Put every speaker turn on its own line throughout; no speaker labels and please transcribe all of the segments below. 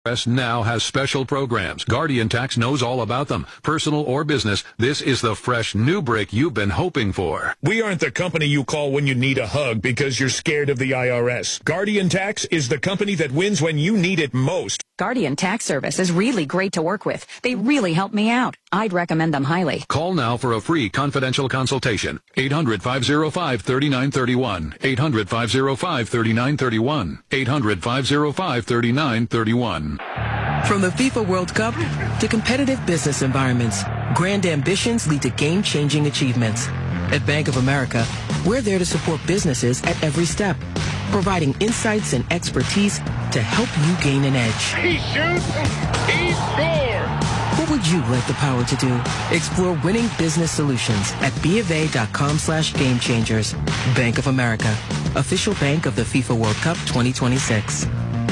IRS now has special programs. Guardian Tax knows all about them. Personal or business, this is the fresh new break you've been hoping for.
We aren't the company you call when you need a hug because you're scared of the IRS. Guardian Tax is the company that wins when you need it most.
Guardian Tax Service is really great to work with. They really helped me out. I'd recommend them highly.
Call now for a free confidential consultation. 800-505-3931. 800-505-3931. 800-505-3931.
From the FIFA World Cup to competitive business environments, grand ambitions lead to game-changing achievements. At Bank of America, we're there to support businesses at every step, providing insights and expertise to help you gain an edge.
He shoots, he scores!
What would you like the power to do? Explore winning business solutions at BofA.com/gamechangers. Bank of America, official bank of the FIFA World Cup 2026.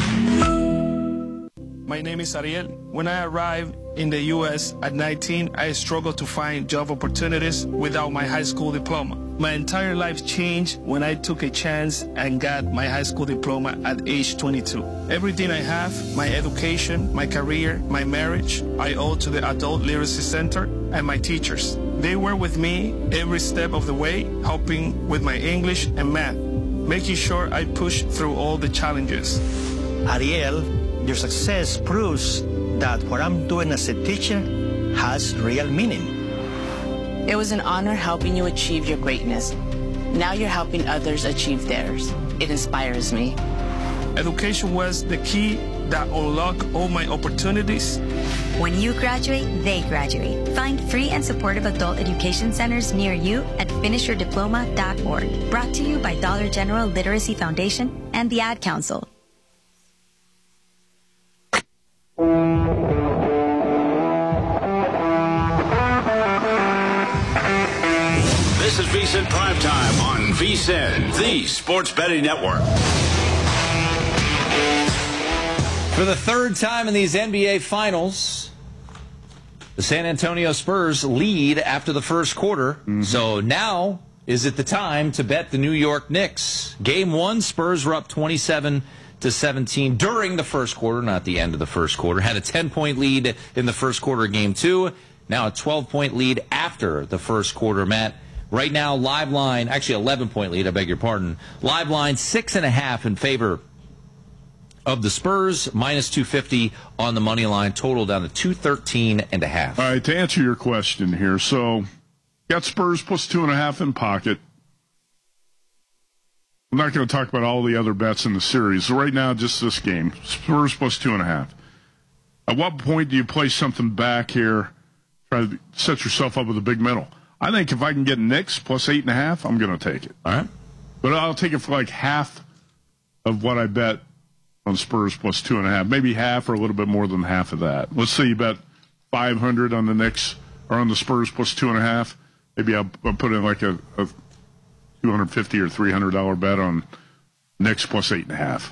My name is Ariel. When I arrived in the U.S. at 19, I struggled to find job opportunities without my high school diploma. My entire life changed when I took a chance and got my high school diploma at age 22. Everything I have, my education, my career, my marriage, I owe to the Adult Literacy Center and my teachers. They were with me every step of the way, helping with my English and math, making sure I pushed through all the challenges.
Ariel, your success proves that what I'm doing as a teacher has real meaning.
It was an honor helping you achieve your greatness. Now you're helping others achieve theirs. It inspires me.
Education was the key that unlocked all my opportunities.
When you graduate, they graduate. Find free and supportive adult education centers near you at finishyourdiploma.org. Brought to you by Dollar General Literacy Foundation and the Ad Council.
This is VSiN Primetime on VSiN, the Sports Betting Network.
For the third time in these NBA Finals, the San Antonio Spurs lead after the first quarter. So now is it the time to bet the New York Knicks? Game one, Spurs were up 27-17 during the first quarter, not the end of the first quarter. Had a 10-point lead in the first quarter of game two. Now a 12-point lead after the first quarter, Matt. Right now, live line, actually 11-point lead, I beg your pardon. Live line, 6.5 in favor of the Spurs, minus 250 on the money line, total down to 213.5.
All right, to answer your question here, so got Spurs plus 2.5 in pocket. I'm not going to talk about all the other bets in the series. So right now, just this game, Spurs plus 2.5. At what point do you play something back here, try to set yourself up with a big middle? I think if I can get Knicks plus 8.5, I'm going to take it.
All right.
But I'll take it for like half of what I bet on Spurs plus 2.5. Maybe half or a little bit more than half of that. Let's say you bet 500 on the Knicks or on the Spurs plus 2.5. Maybe I'll put in like a $250 or $300 bet on Knicks plus 8.5.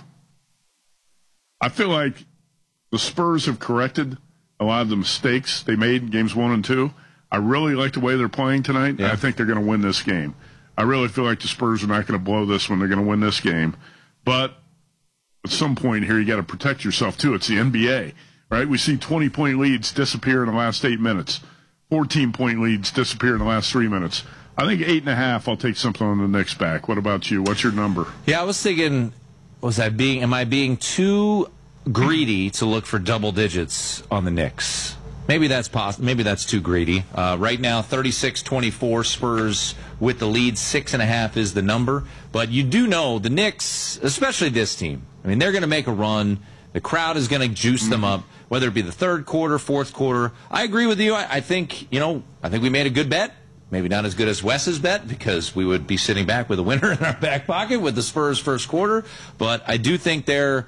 I feel like the Spurs have corrected a lot of the mistakes they made in games 1 and 2. I really like the way they're playing tonight, and I think they're going to win this game. I really feel like the Spurs are not going to blow this one. They're going to win this game. But at some point here, you got to protect yourself, too. It's the NBA, right? We see 20-point leads disappear in the last 8 minutes. 14-point leads disappear in the last 3 minutes. I think 8.5, I'll take something on the Knicks back. What about you? What's your number?
Yeah, I was thinking, am I being too greedy to look for double digits on the Knicks? Maybe that's possible. Maybe that's too greedy. Right now, 36-24 Spurs with the lead. 6.5 is the number. But you do know the Knicks, especially this team, I mean, they're going to make a run. The crowd is going to juice them up, whether it be the third quarter, fourth quarter. I agree with you. I think we made a good bet. Maybe not as good as Wes's bet because we would be sitting back with a winner in our back pocket with the Spurs first quarter. But I do think there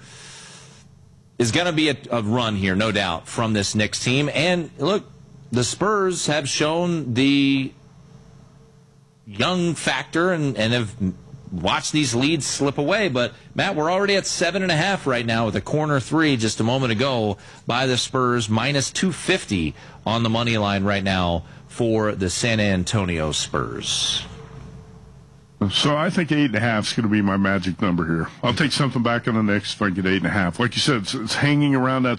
is going to be a run here, no doubt, from this Knicks team. And, look, the Spurs have shown the young factor and have watched these leads slip away. But, Matt, we're already at 7.5 right now with a corner three just a moment ago by the Spurs, minus 250 on the money line right now for the San Antonio Spurs.
So I think 8.5 is going to be my magic number here. I'll take something back on the Knicks if I get 8.5. Like you said, it's hanging around that